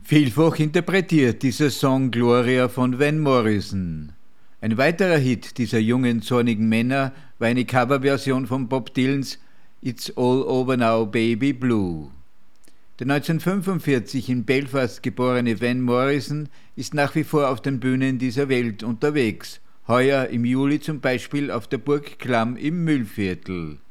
Vielfach interpretiert dieser Song Gloria von Van Morrison. Ein weiterer Hit dieser jungen, zornigen Männer war eine Coverversion von Bob Dylans It's All Over Now Baby Blue. Der 1945 in Belfast geborene Van Morrison ist nach wie vor auf den Bühnen dieser Welt unterwegs, heuer im Juli zum Beispiel auf der Burg Clam im Mühlviertel.